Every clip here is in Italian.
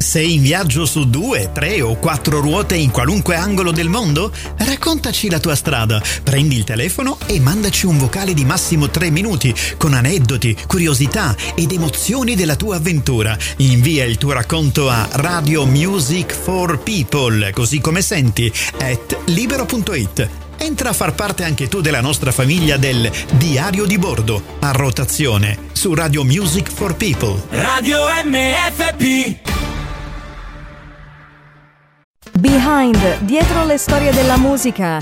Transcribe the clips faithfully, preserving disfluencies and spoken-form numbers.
Sei in viaggio su due, tre o quattro ruote in qualunque angolo del mondo? Raccontaci la tua strada, prendi il telefono e mandaci un vocale di massimo tre minuti con aneddoti, curiosità ed emozioni della tua avventura. Invia il tuo racconto a Radio Music for People, così come senti, at libero punto it. Entra a far parte anche tu della nostra famiglia del Diario di Bordo, a rotazione, su Radio Music for People. Radio M F P. Behind, dietro le storie della musica.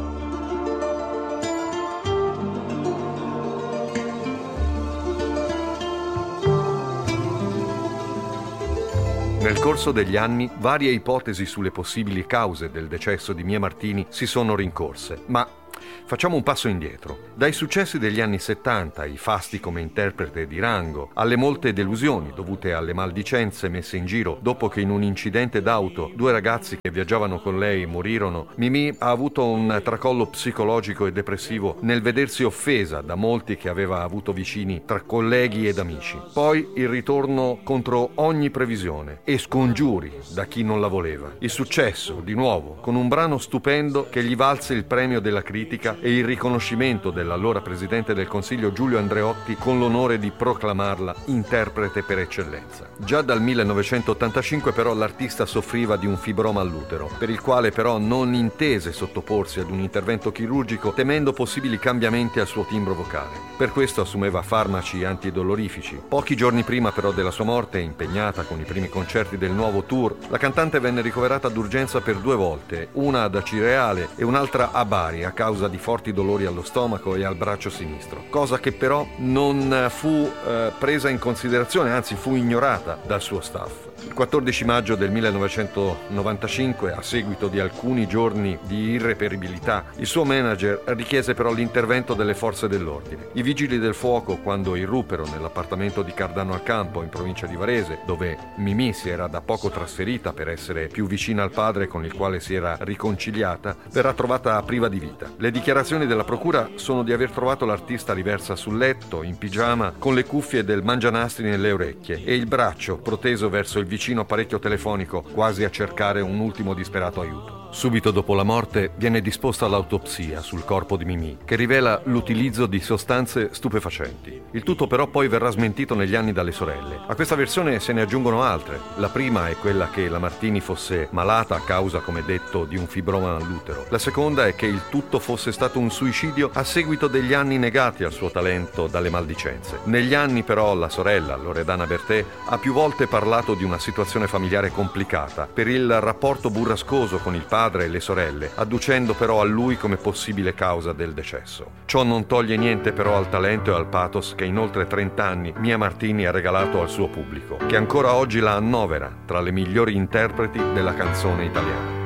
Nel corso degli anni, varie ipotesi sulle possibili cause del decesso di Mia Martini si sono rincorse, ma facciamo un passo indietro. Dai successi degli anni settanta, i fasti come interprete di rango, alle molte delusioni dovute alle maldicenze messe in giro dopo che in un incidente d'auto due ragazzi che viaggiavano con lei morirono, Mimì ha avuto un tracollo psicologico e depressivo nel vedersi offesa da molti che aveva avuto vicini tra colleghi ed amici. Poi il ritorno contro ogni previsione e scongiuri da chi non la voleva. Il successo, di nuovo, con un brano stupendo che gli valse il premio della critica e il riconoscimento dell'allora presidente del Consiglio Giulio Andreotti con l'onore di proclamarla interprete per eccellenza. Già dal millenovecentottantacinque però l'artista soffriva di un fibroma all'utero, per il quale però non intese sottoporsi ad un intervento chirurgico temendo possibili cambiamenti al suo timbro vocale. Per questo assumeva farmaci antidolorifici. Pochi giorni prima però della sua morte, impegnata con i primi concerti del nuovo tour, la cantante venne ricoverata d'urgenza per due volte, una ad Acireale e un'altra a Bari a causa di forti dolori allo stomaco e al braccio sinistro, cosa che però non fu eh, presa in considerazione, anzi fu ignorata dal suo staff. Il quattordici maggio del millenovecentonovantacinque, a seguito di alcuni giorni di irreperibilità, il suo manager richiese però l'intervento delle forze dell'ordine. I vigili del fuoco, quando irruppero nell'appartamento di Cardano al Campo, in provincia di Varese, dove Mimì si era da poco trasferita per essere più vicina al padre con il quale si era riconciliata, verrà trovata priva di vita. Le dichiarazioni della procura sono di aver trovato l'artista riversa sul letto, in pigiama, con le cuffie del mangianastri nelle orecchie e il braccio proteso verso il vicino apparecchio telefonico, quasi a cercare un ultimo disperato aiuto. Subito dopo la morte viene disposta l'autopsia sul corpo di Mimì, che rivela l'utilizzo di sostanze stupefacenti. Il tutto però poi verrà smentito negli anni dalle sorelle. A questa versione se ne aggiungono altre. La prima è quella che la Martini fosse malata a causa, come detto, di un fibroma all'utero. La seconda è che il tutto fosse stato un suicidio a seguito degli anni negati al suo talento dalle maldicenze. Negli anni però la sorella, Loredana Bertè, ha più volte parlato di una situazione familiare complicata per il rapporto burrascoso con il padre e le sorelle, adducendo però a lui come possibile causa del decesso. Ciò non toglie niente però al talento e al pathos che in oltre trenta anni Mia Martini ha regalato al suo pubblico, che ancora oggi la annovera tra le migliori interpreti della canzone italiana.